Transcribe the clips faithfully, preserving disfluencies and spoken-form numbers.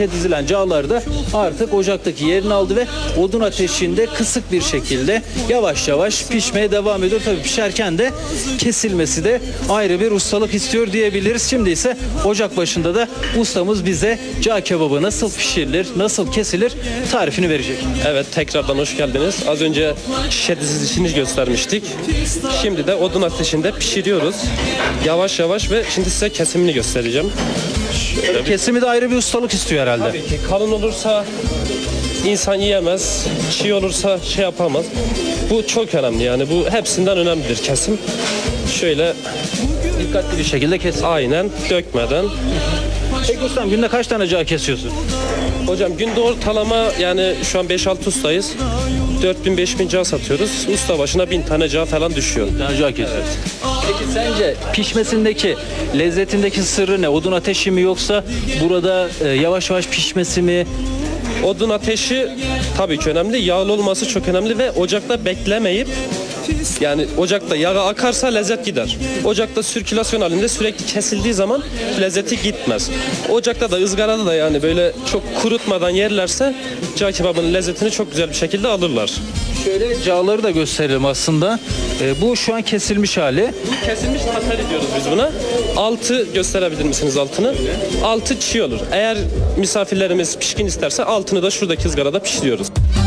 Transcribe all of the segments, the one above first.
içe dizilen cağlar da artık ocaktaki yerini aldı ve odun ateşinde kısık bir şekilde yavaş yavaş pişmeye devam ediyor. Tabii pişerken de kesilmesi de ayrı bir ustalık istiyor diyebiliriz. Şimdi ise ocak başında da ustamız bize cağ kebabı nasıl pişirilir, nasıl kesilir tarifini verecek. Evet, tekrardan hoş geldiniz. Az önce şişe dizilişini göstermiştik. Şimdi de odun ateşinde pişiriyoruz. Yavaş yavaş ve şimdi size kesimini göstereceğim. Şöyle bir... Kesimi de ayrı bir ustalık istiyor herhalde. Tabii ki kalın olursa insan yiyemez, çiğ olursa şey yapamaz. Bu çok önemli, yani bu hepsinden önemlidir kesim. Şöyle Dikkatli bir şekilde kes. aynen dökmeden. Peki ustam günde kaç tane cağ kesiyorsun? Hocam günde ortalama yani şu an beş altı ustayız. dört bin beş bin cağ satıyoruz. Usta başına bin tane cağ falan düşüyor. Tane cağ kesiyoruz. Peki sence pişmesindeki, lezzetindeki sırrı ne? Odun ateşi mi yoksa burada e, yavaş yavaş pişmesi mi? Odun ateşi tabii ki önemli. Yağlı olması çok önemli ve ocakta beklemeyip, yani ocakta yağı akarsa lezzet gider. Ocakta sirkülasyon halinde sürekli kesildiği zaman lezzeti gitmez. Ocakta da ızgarada da yani böyle çok kurutmadan yerlerse cağ kebabının lezzetini çok güzel bir şekilde alırlar. Şöyle cağları da gösterelim aslında. E, bu şu an kesilmiş hali. Kesilmiş tatar diyoruz biz buna. Altı gösterebilir misiniz altını? Altı çiğ olur. Eğer misafirlerimiz pişkin isterse altını da şuradaki ızgarada pişiriyoruz.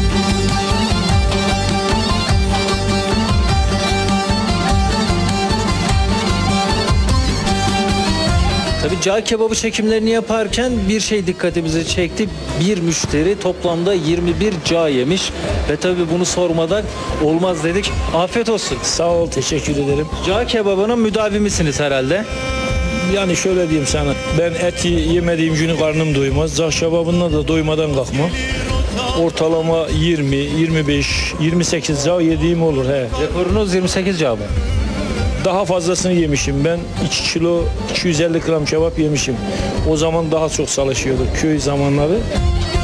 Tabii cağ kebabı çekimlerini yaparken bir şey dikkatimizi çekti. Bir müşteri toplamda yirmi bir cağ yemiş ve tabii bunu sormadan olmaz dedik. Afiyet olsun. Sağ ol, teşekkür ederim. Cağ kebabının müdavimisiniz herhalde. Yani şöyle diyeyim sana, ben eti yemediğim günü karnım doymaz. Cağ kebabından da doymadan kalkmam. Ortalama yirmi, yirmi beş, yirmi sekiz cağ yediğim olur. He. Rekorunuz yirmi sekiz cağ mı? Daha fazlasını yemişim ben. iki kilo iki yüz elli gram kebap yemişim. O zaman daha çok çalışıyorduk köy zamanları.